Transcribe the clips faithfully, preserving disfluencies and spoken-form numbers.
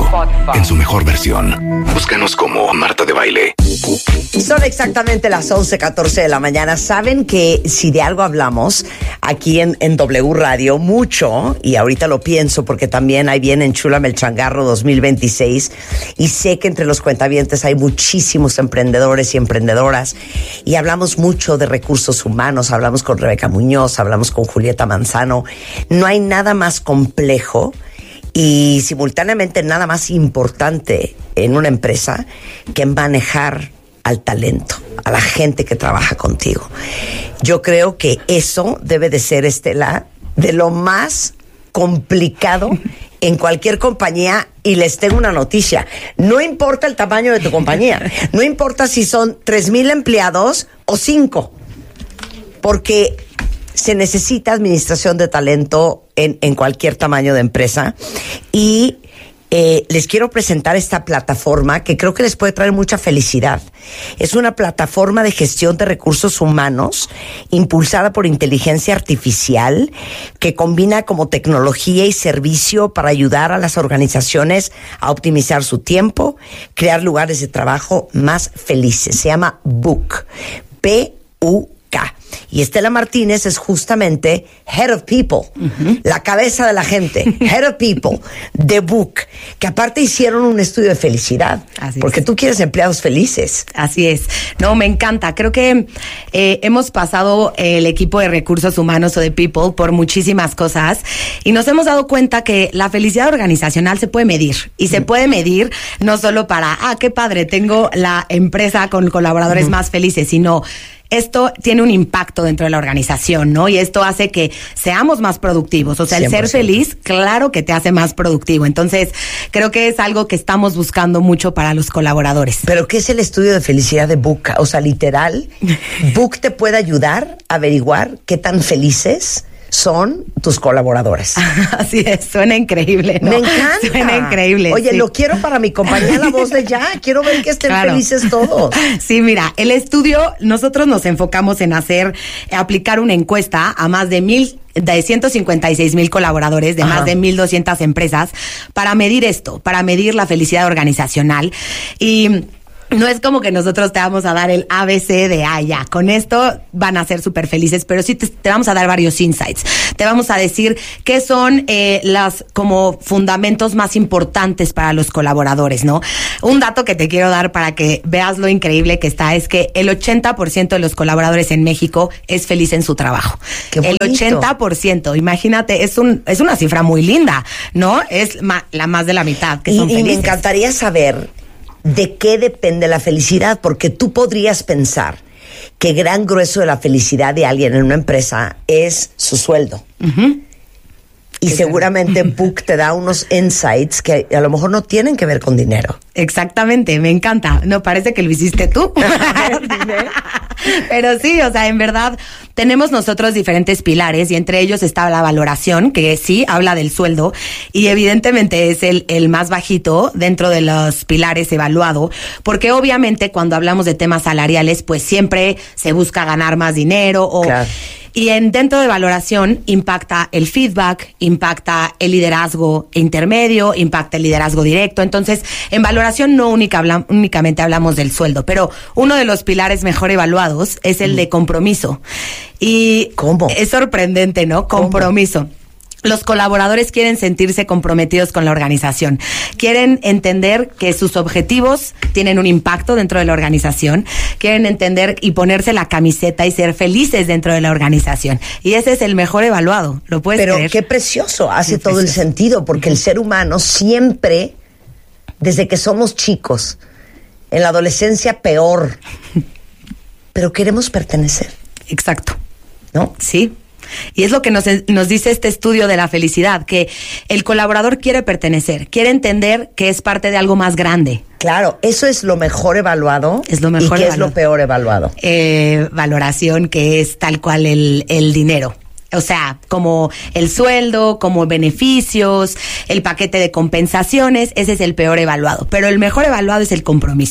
en su mejor versión. Búscanos como Marta de Baile. Son exactamente las once catorce de la mañana. Saben que si de algo hablamos aquí en, en W Radio mucho, y ahorita lo pienso porque también ahí viene Enchúlame el Changarro dos mil veintiséis, y sé que entre los cuentavientes hay muchísimos emprendedores y emprendedoras, y hablamos mucho de recursos humanos, hablamos con Rebeca Muñoz, hablamos con Julieta Manzano. No hay nada más complejo y simultáneamente nada más importante en una empresa que manejar al talento, a la gente que trabaja contigo. Yo creo que eso debe de ser, Estela, de lo más complicado en cualquier compañía. Y les tengo una noticia: no importa el tamaño de tu compañía, no importa si son tres mil empleados o cinco, porque se necesita administración de talento en, en cualquier tamaño de empresa. Y eh, les quiero presentar esta plataforma que creo que les puede traer mucha felicidad. Es una plataforma de gestión de recursos humanos impulsada por inteligencia artificial, que combina como tecnología y servicio para ayudar a las organizaciones a optimizar su tiempo, crear lugares de trabajo más felices. Se llama Book, B U K. Y Estela Martínez es justamente Head of People, uh-huh. la cabeza de la gente, Head of People de Book, que aparte hicieron un estudio de felicidad. Así porque es. Tú quieres empleados felices. Así es. No, me encanta. Creo que eh, hemos pasado eh, el equipo de recursos humanos o de People por muchísimas cosas, y nos hemos dado cuenta que la felicidad organizacional se puede medir, y uh-huh. se puede medir no solo para, ah, qué padre, tengo la empresa con colaboradores uh-huh. más felices, sino esto tiene un impacto dentro de la organización, ¿no? Y esto hace que seamos más productivos. O sea, el cien por ciento. Ser feliz, claro que te hace más productivo. Entonces, creo que es algo que estamos buscando mucho para los colaboradores. ¿Pero qué es el estudio de felicidad de Book? O sea, literal, Book te puede ayudar a averiguar qué tan felices son tus colaboradores. Así es, suena increíble, ¿no? Me encanta. Suena increíble. Oye, sí. lo quiero para mi compañía La Voz de Ya. Quiero ver que estén claro. felices todos. Sí, mira, el estudio, nosotros nos enfocamos en hacer, aplicar una encuesta a más de mil de ciento cincuenta y seis mil colaboradores de Ajá. más de mil doscientas empresas para medir esto, para medir la felicidad organizacional. Y no es como que nosotros te vamos a dar el A B C de, ah, ya, con esto van a ser súper felices, pero sí te, te vamos a dar varios insights. Te vamos a decir qué son eh, las como fundamentos más importantes para los colaboradores, ¿no? Un dato que te quiero dar para que veas lo increíble que está es que el ochenta por ciento de los colaboradores en México es feliz en su trabajo. Qué bonito. El ochenta por ciento, imagínate, es un es una cifra muy linda, ¿no? Es ma, la más de la mitad que y, son felices. Y me encantaría saber ¿de qué depende la felicidad? Porque tú podrías pensar que gran grueso de la felicidad de alguien en una empresa es su sueldo. Uh-huh. Y seguramente Book te da unos insights que a lo mejor no tienen que ver con dinero. Exactamente, me encanta. No, parece que lo hiciste tú. Pero sí, o sea, en verdad tenemos nosotros diferentes pilares, y entre ellos está la valoración, que sí habla del sueldo, y evidentemente es el, el más bajito dentro de los pilares evaluado, porque obviamente cuando hablamos de temas salariales, pues siempre se busca ganar más dinero o... Claro. Y en dentro de valoración impacta el feedback, impacta el liderazgo intermedio, impacta el liderazgo directo. Entonces, en valoración no única habla, únicamente hablamos del sueldo, pero uno de los pilares mejor evaluados es el de compromiso. Y ¿Cómo? Es sorprendente, ¿no? Compromiso. ¿Cómo? Los colaboradores quieren sentirse comprometidos con la organización. Quieren entender que sus objetivos tienen un impacto dentro de la organización. Quieren entender y ponerse la camiseta y ser felices dentro de la organización. Y ese es el mejor evaluado. ¿Lo puedes Pero creer? qué precioso. Hace Qué todo precioso. el sentido, porque el ser humano siempre, desde que somos chicos, en la adolescencia peor, pero queremos pertenecer. Exacto. ¿No? Sí. Y es lo que nos, nos dice este estudio de la felicidad, que el colaborador quiere pertenecer, quiere entender que es parte de algo más grande. Claro, eso es lo mejor evaluado. Es lo mejor ¿Y qué evaluado. es lo peor evaluado? Eh, valoración, que es tal cual el, el dinero. O sea, como el sueldo, como beneficios, el paquete de compensaciones, ese es el peor evaluado. Pero el mejor evaluado es el compromiso.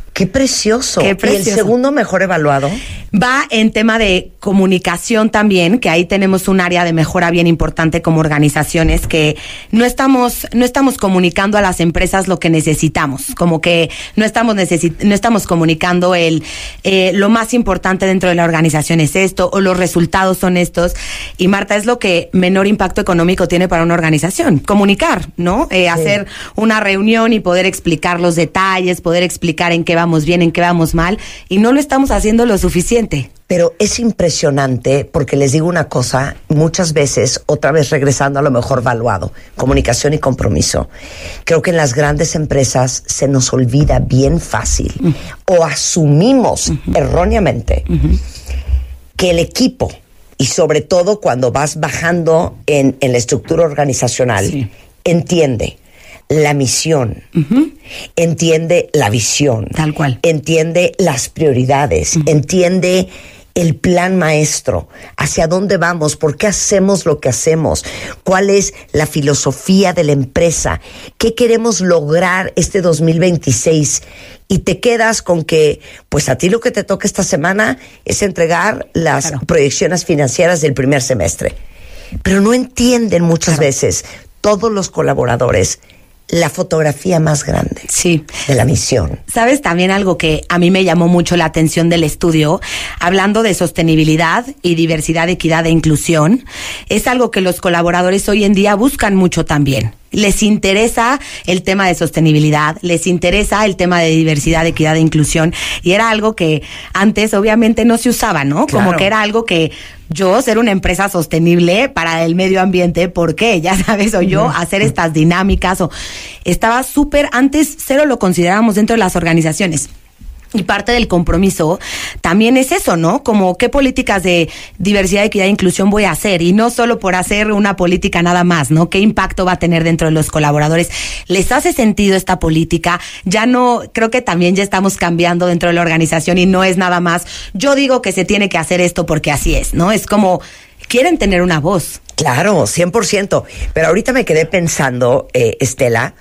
Qué precioso. Qué precioso. ¿Y el segundo mejor evaluado? Va en tema de comunicación también, que ahí tenemos un área de mejora bien importante como organizaciones, que no estamos, no estamos comunicando a las empresas lo que necesitamos, como que no estamos necesit- no estamos comunicando el eh, lo más importante dentro de la organización es esto, o los resultados son estos. Y Marta, es lo que menor impacto económico tiene para una organización, comunicar, ¿no? Eh, sí. Hacer una reunión y poder explicar los detalles, poder explicar en qué vamos bien, en qué vamos mal, y no lo estamos haciendo lo suficiente. Pero es impresionante porque les digo una cosa, muchas veces, otra vez regresando a lo mejor valuado, comunicación y compromiso. Creo que en las grandes empresas se nos olvida bien fácil uh-huh. o asumimos uh-huh. erróneamente uh-huh. que el equipo, y sobre todo cuando vas bajando en, en la estructura organizacional, sí. entiende la misión, uh-huh. entiende la visión, tal cual, entiende las prioridades, uh-huh. entiende el plan maestro, hacia dónde vamos, por qué hacemos lo que hacemos, cuál es la filosofía de la empresa, qué queremos lograr este dos mil veintiséis, y te quedas con que, pues a ti lo que te toca esta semana es entregar las claro. proyecciones financieras del primer semestre. Pero no entienden muchas claro. veces todos los colaboradores la fotografía más grande sí. de la misión. ¿Sabes también algo que a mí me llamó mucho la atención del estudio? Hablando de sostenibilidad y diversidad, equidad e inclusión, es algo que los colaboradores hoy en día buscan mucho también. Les interesa el tema de sostenibilidad, les interesa el tema de diversidad, equidad e inclusión, y era algo que antes obviamente no se usaba, ¿no? Claro. Como que era algo que yo ser una empresa sostenible para el medio ambiente, ¿por qué? Ya sabes, o yo hacer estas dinámicas, o estaba súper, antes cero lo considerábamos dentro de las organizaciones. Y parte del compromiso también es eso, ¿no? Como qué políticas de diversidad, equidad e inclusión voy a hacer, y no solo por hacer una política nada más, ¿no? ¿Qué impacto va a tener dentro de los colaboradores? ¿Les hace sentido esta política? Ya no, creo que también ya estamos cambiando dentro de la organización y no es nada más, yo digo que se tiene que hacer esto porque así es, ¿no? Es como, quieren tener una voz. Claro, cien por ciento. Pero ahorita me quedé pensando, eh, Estela,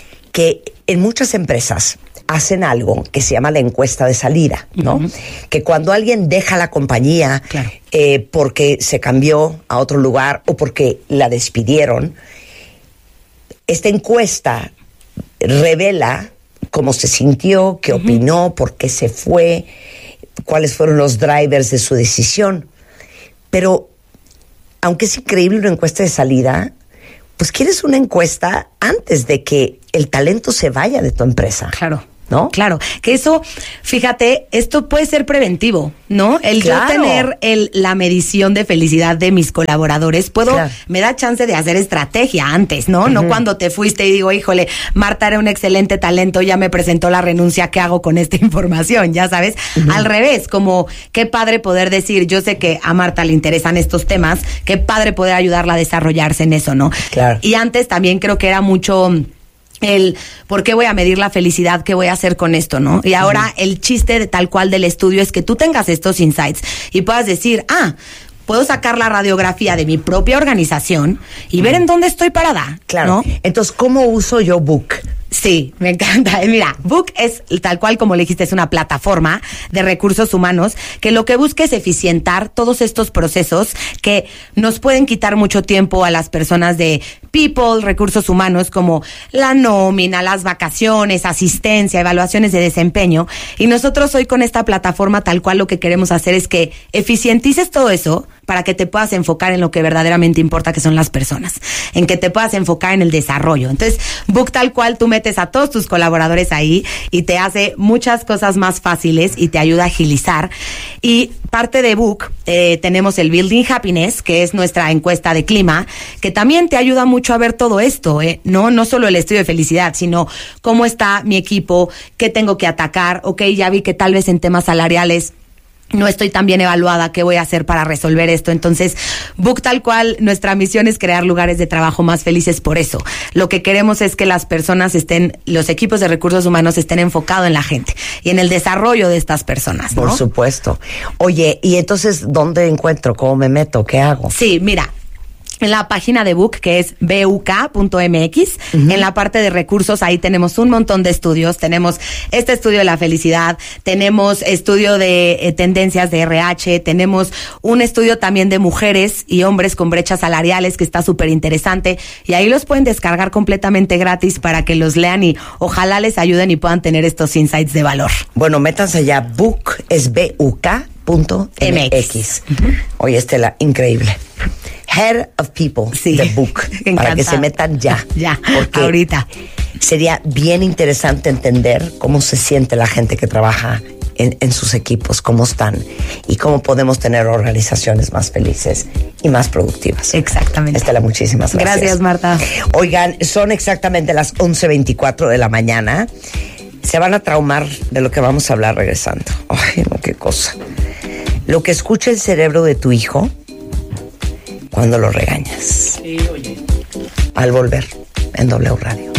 que en muchas empresas hacen algo que se llama la encuesta de salida, ¿no? Uh-huh. Que cuando alguien deja la compañía claro. eh, porque se cambió a otro lugar o porque la despidieron, esta encuesta revela cómo se sintió, qué uh-huh. opinó, por qué se fue, cuáles fueron los drivers de su decisión. Pero, aunque es increíble una encuesta de salida, pues quieres una encuesta antes de que el talento se vaya de tu empresa. Claro. ¿No? Claro, que eso, fíjate, esto puede ser preventivo, ¿no? El claro. yo tener el, la medición de felicidad de mis colaboradores, puedo, claro. me da chance de hacer estrategia antes, ¿no? Uh-huh. No cuando te fuiste y digo, híjole, Marta era un excelente talento, ya me presentó la renuncia, ¿qué hago con esta información? Ya sabes, uh-huh. al revés, como qué padre poder decir, yo sé que a Marta le interesan estos temas, qué padre poder ayudarla a desarrollarse en eso, ¿no? Claro. Y antes también creo que era mucho el ¿por qué voy a medir la felicidad? ¿Qué voy a hacer con esto? ¿No? Y ahora uh-huh. el chiste de tal cual del estudio es que tú tengas estos insights y puedas decir, ah, puedo sacar la radiografía de mi propia organización y uh-huh. ver en dónde estoy parada. Claro. ¿No? Entonces, ¿cómo uso yo Book? Sí, me encanta. Mira, Book es tal cual como le dijiste, es una plataforma de recursos humanos que lo que busca es eficientar todos estos procesos que nos pueden quitar mucho tiempo a las personas de people, recursos humanos, como la nómina, las vacaciones, asistencia, evaluaciones de desempeño. Y nosotros hoy con esta plataforma tal cual lo que queremos hacer es que eficientices todo eso para que te puedas enfocar en lo que verdaderamente importa, que son las personas, en que te puedas enfocar en el desarrollo. Entonces, Book tal cual, tú metes a todos tus colaboradores ahí y te hace muchas cosas más fáciles y te ayuda a agilizar. Y parte de Book, eh, tenemos el Building Happiness, que es nuestra encuesta de clima, que también te ayuda mucho a ver todo esto, ¿eh? No, no solo el estudio de felicidad, sino cómo está mi equipo, qué tengo que atacar, ok, ya vi que tal vez en temas salariales no estoy tan bien evaluada, ¿qué voy a hacer para resolver esto? Entonces, Book tal cual, nuestra misión es crear lugares de trabajo más felices por eso. Lo que queremos es que las personas estén, los equipos de recursos humanos estén enfocados en la gente y en el desarrollo de estas personas, ¿no? Por supuesto. Oye, ¿y entonces dónde encuentro? ¿Cómo me meto? ¿Qué hago? Sí, mira, en la página de Book, que es b u k punto m x. Uh-huh. En la parte de recursos, ahí tenemos un montón de estudios. Tenemos este estudio de la felicidad, tenemos estudio de eh, tendencias de R H, tenemos un estudio también de mujeres y hombres con brechas salariales, que está súper interesante. Y ahí los pueden descargar completamente gratis para que los lean y ojalá les ayuden y puedan tener estos insights de valor. Bueno, métanse ya. Book es b u k punto m x. Uh-huh. Oye, Estela, increíble. Head of People, sí. The Book. Para que se metan ya. Ya, porque ahorita. Sería bien interesante entender cómo se siente la gente que trabaja en, en sus equipos, cómo están y cómo podemos tener organizaciones más felices y más productivas. Exactamente. Estela, muchísimas gracias. Gracias, Marta. Oigan, son exactamente las once veinticuatro de la mañana. Se van a traumar de lo que vamos a hablar regresando. Ay, no, qué cosa. Lo que escucha el cerebro de tu hijo cuando lo regañas. Sí, oye. Al volver en W Radio.